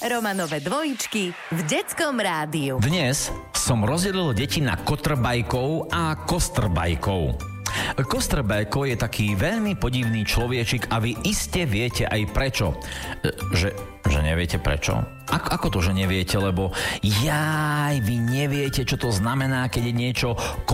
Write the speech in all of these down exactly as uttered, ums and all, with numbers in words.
Romanove dvojičky v Detskom rádiu. Dnes som rozdelil deti na kotrbajkov a kostrbajkov. Kostrbajko je taký veľmi podivný človečik a vy iste viete aj prečo. Že, že neviete prečo? Ako, ako to, že neviete? Lebo jaj, vy neviete, čo to znamená, keď je niečo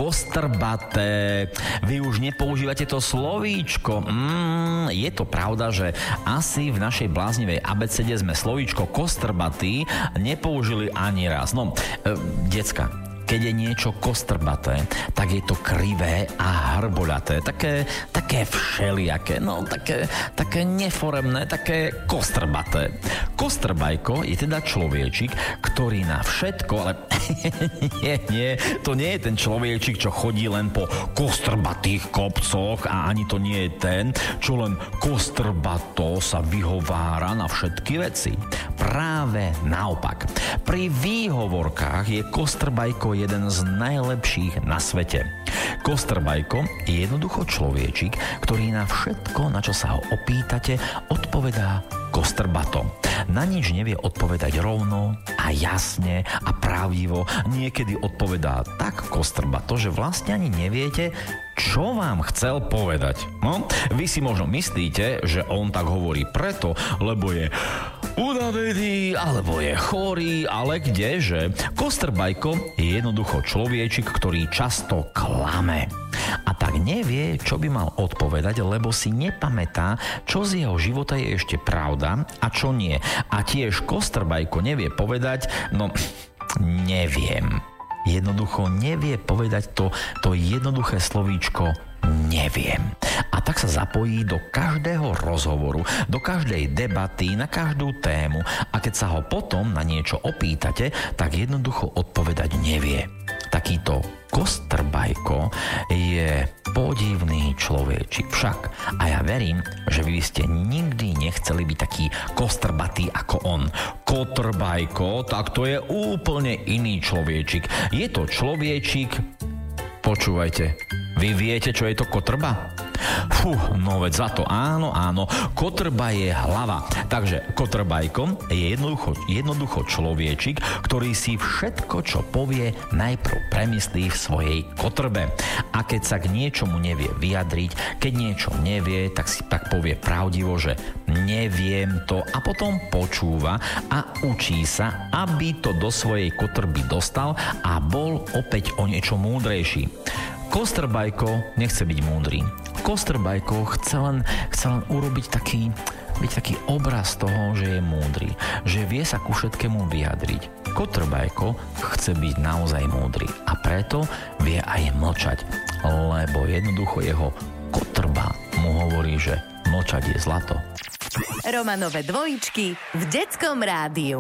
kostrbaté. Vy už nepoužívate to slovíčko. Mm, je to pravda, že asi v našej bláznivej abecede sme slovíčko kostrbatý nepoužili ani raz. No, e, decka, keď je niečo kostrbaté, tak je to krivé a hrboľaté. Také, také všelijaké, no také, také neforemné, také kostrbaté. Kostrbajko je teda človečik, ktorý na všetko, ale nie, nie, to nie je ten človečik, čo chodí len po kostrbatých kopcoch a ani to nie je ten, čo len kostrbato sa vyhovára na všetky veci. Práve naopak. Pri výhovorkách je kostrbajko jeden z najlepších na svete. Kostrbajko je jednoducho človečik, ktorý na všetko, na čo sa ho opýtate, odpovedá kostrbato. Na nič nevie odpovedať rovno a jasne a pravdivo. Niekedy odpovedá tak kostrbato, že vlastne ani neviete, čo vám chcel povedať. No, vy si možno myslíte, že on tak hovorí preto, lebo je unavený, alebo je chorý, ale kdeže? Kostrbajko je jednoducho človečik, ktorý často klame. A tak nevie, čo by mal odpovedať, lebo si nepamätá, čo z jeho života je ešte pravda a čo nie. A tiež kostrbajko nevie povedať, no neviem. Jednoducho nevie povedať to, to jednoduché slovíčko neviem. A tak sa zapojí do každého rozhovoru, do každej debaty, na každú tému a keď sa ho potom na niečo opýtate, tak jednoducho odpovedať nevie. Takýto kostrbajko je podivný človečik však. A ja verím, že vy ste nikdy nechceli byť taký kostrbatý ako on. Kotrbajko, tak to je úplne iný človečik. Je to človečik... Počúvajte, vy viete, čo je to kotrba? Fú, no veď za to áno, áno, kotrba je hlava. Takže kotrbajko je jednoducho, jednoducho človečik, ktorý si všetko, čo povie, najprv premyslí v svojej kotrbe. A keď sa k niečomu nevie vyjadriť, keď niečo nevie, tak si tak povie pravdivo, že neviem to a potom počúva a učí sa, aby to do svojej kotrby dostal a bol opäť o niečo múdrejší. Kostrbajko nechce byť múdry. Kostrbajko chce len, chce len urobiť taký, byť taký obraz toho, že je múdry, že vie sa ku všetkému vyjadriť. Kotrbajko chce byť naozaj múdry a preto vie aj mlčať, lebo jednoducho jeho kotrba mu hovorí, že mlčať je zlato. Romanove dvojičky v Detskom rádiu.